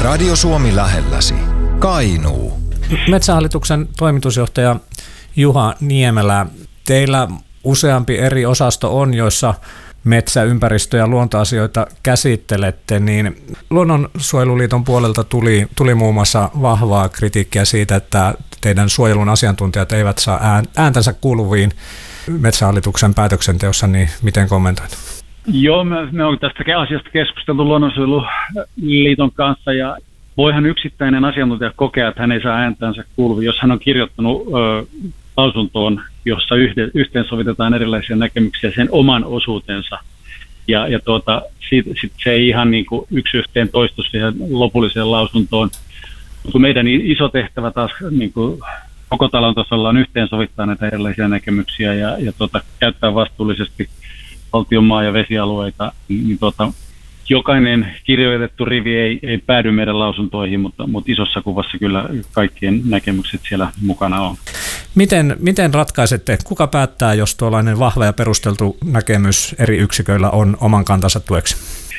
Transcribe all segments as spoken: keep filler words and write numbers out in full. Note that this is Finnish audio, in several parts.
Radio Suomi lähelläsi. Kainuu. Metsähallituksen toimitusjohtaja Juha Niemelä, teillä useampi eri osasto on, joissa metsä-, ympäristö- ja luontoasioita käsittelette, niin Luonnonsuojeluliiton puolelta tuli, tuli muun muassa vahvaa kritiikkiä siitä, että teidän suojelun asiantuntijat eivät saa ääntänsä kuuluviin Metsähallituksen päätöksenteossa, niin miten kommentoit? Joo, me, me on tästä asiasta keskusteltu Luonnonsuojeluliiton kanssa, ja voihan yksittäinen asiantuntija kokea, että hän ei saa ääntänsä kuuluviin, jos hän on kirjoittanut ö, lausuntoon, jossa yhde, yhteensovitetaan erilaisia näkemyksiä sen oman osuutensa. Ja, ja tuota, sit, sit se ei ihan niin kuin yksi yhteen toistu siihen lopulliseen lausuntoon. Mutta meidän iso tehtävä taas niin kuin koko talon tasolla on yhteensovittaa näitä erilaisia näkemyksiä ja, ja tuota, käyttää vastuullisesti valtion maa- ja vesialueita. Niin tuota, jokainen kirjoitettu rivi ei, ei päädy meidän lausuntoihin, mutta, mutta isossa kuvassa kyllä kaikkien näkemykset siellä mukana on. Miten, miten ratkaisette, kuka päättää, jos tuollainen vahva ja perusteltu näkemys eri yksiköillä on oman kantansa tueksi?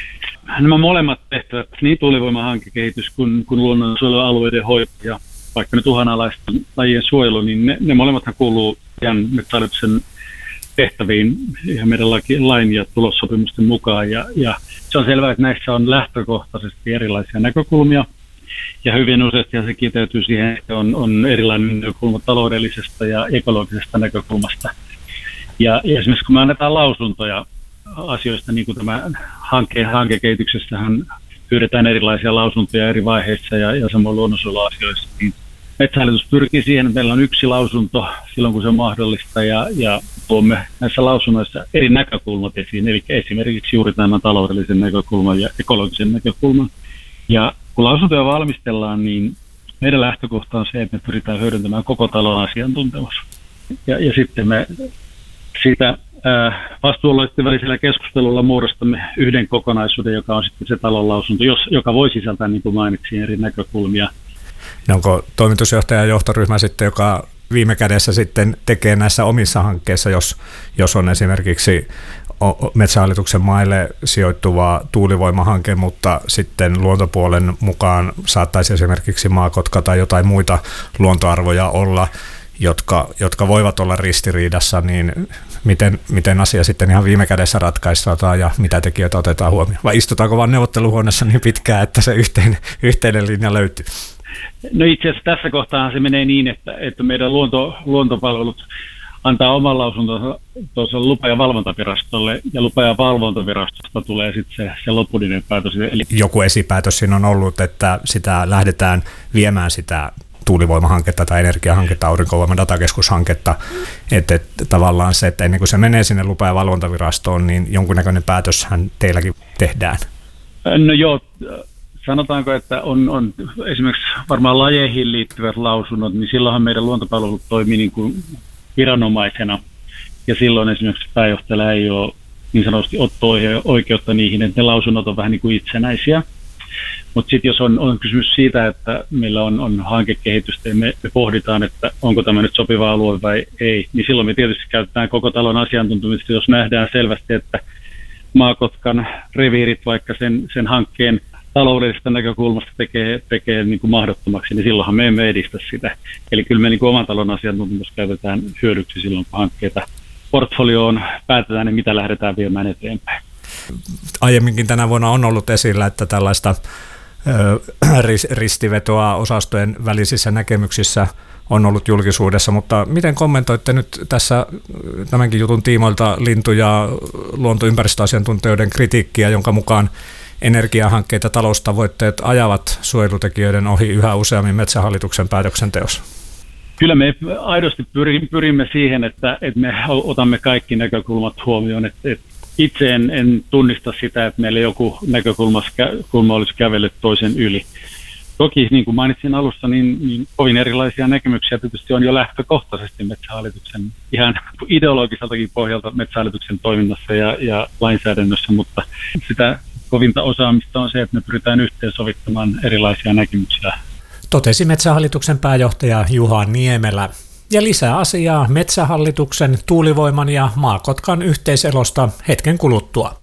Nämä molemmat tehtävät, niin tuulivoimahankekehitys kuin, kuin luonnonsuojelualueiden hoito ja vaikka nyt uhanalaisten lajien suojelu, niin ne, ne molemmathan kuuluu ihan Metsähallituksen tehtäviin ja meidän lain ja tulossopimusten mukaan. Ja, ja se on selvää, että näissä on lähtökohtaisesti erilaisia näkökulmia. Ja hyvin useasti se kiteytyy siihen, että on, on erilainen näkökulma taloudellisesta ja ekologisesta näkökulmasta. Ja, ja esimerkiksi kun me annetaan lausuntoja asioista, niin kuin tämä hanke, hankekehityksessähän pyydetään erilaisia lausuntoja eri vaiheissa ja, ja samoin luonnonsuojeluasioissa, niin Metsähallitus pyrkii siihen, että meillä on yksi lausunto silloin, kun se on mahdollista, ja, ja tuomme näissä lausunnoissa eri näkökulmat esiin, eli esimerkiksi juuri tämän taloudellisen näkökulman ja ekologisen näkökulman. Ja kun lausuntoja valmistellaan, niin meidän lähtökohta on se, että me pyritään hyödyntämään koko talon asiantuntemus. Ja, ja sitten me sitä vastuullisten välisellä keskustelulla muodostamme yhden kokonaisuuden, joka on sitten se talon lausunto, jos, joka voi sisältää, niin kuin mainitsin, eri näkökulmia. No onko toimitusjohtaja ja johtoryhmä sitten, joka viime kädessä sitten tekee näissä omissa hankkeissa, jos, jos on esimerkiksi Metsähallituksen maille sijoittuva tuulivoimahanke, mutta sitten luontopuolen mukaan saattaisi esimerkiksi maakotka tai jotain muita luontoarvoja olla, jotka, jotka voivat olla ristiriidassa, niin miten, miten asia sitten ihan viime kädessä ratkaistaan ja mitä tekijöitä otetaan huomioon? Vai istutaanko vaan neuvotteluhuoneessa niin pitkään, että se yhteinen, yhteinen linja löytyy? No itse asiassa tässä kohtaa se menee niin, että, että meidän luonto, luontopalvelut antaa oman lausuntonsa tuossa lupa- ja valvontavirastolle, ja lupa- ja valvontavirastosta tulee sitten se, se lopullinen päätös. Eli joku esipäätös siinä on ollut, että sitä lähdetään viemään sitä tuulivoimahanketta tai energiahanketta, aurinkovoiman datakeskushanketta, että, että tavallaan se, että ennen kuin se menee sinne lupa- ja valvontavirastoon, niin jonkunnäköinen päätöshän teilläkin tehdään. No joo, sanotaanko, että on, on esimerkiksi varmaan lajeihin liittyvät lausunnot, niin silloinhan meidän luontopalvelut toimii niin kuin viranomaisena, ja silloin esimerkiksi pääjohtajalla ei ole niin sanotusti otto-oikeutta niihin, että ne lausunnot on vähän niin kuin itsenäisiä. Mutta sitten jos on, on kysymys siitä, että meillä on, on hankekehitystä ja me, me pohditaan, että onko tämä nyt sopiva alue vai ei, niin silloin me tietysti käytetään koko talon asiantuntemista, jos nähdään selvästi, että maakotkan reviirit vaikka sen, sen hankkeen taloudellisesta näkökulmasta tekee, tekee niin kuin mahdottomaksi, niin silloinhan me emme edistä sitä. Eli kyllä me niin kuin oman talon asiantuntemus käytetään hyödyksi silloin, kun hankkeita portfolioon päätetään, niin mitä lähdetään viemään eteenpäin. Aiemminkin tänä vuonna on ollut esillä, että tällaista ö, ristivetoa osastojen välisissä näkemyksissä on ollut julkisuudessa, mutta miten kommentoitte nyt tässä tämänkin jutun tiimoilta lintu- ja luontoympäristöasiantuntijoiden kritiikkiä, jonka mukaan energiahankkeita, taloustavoitteet ajavat suojelutekijöiden ohi yhä useammin Metsähallituksen päätöksenteossa? Kyllä me aidosti pyrimme siihen, että, että me otamme kaikki näkökulmat huomioon. Että, että itse en, en tunnista sitä, että meillä joku näkökulma olisi kävellyt toisen yli. Toki, niin kuin mainitsin alussa, niin, niin kovin erilaisia näkemyksiä tietysti on jo lähtökohtaisesti Metsähallituksen ihan ideologiseltakin pohjalta Metsähallituksen toiminnassa ja, ja lainsäädännössä, mutta sitä kovinta osaamista on se, että me pyritään yhteensovittamaan erilaisia näkemyksiä. Totesi Metsähallituksen pääjohtaja Juha Niemelä. Ja lisää asiaa Metsähallituksen, tuulivoiman ja maakotkan yhteiselosta hetken kuluttua.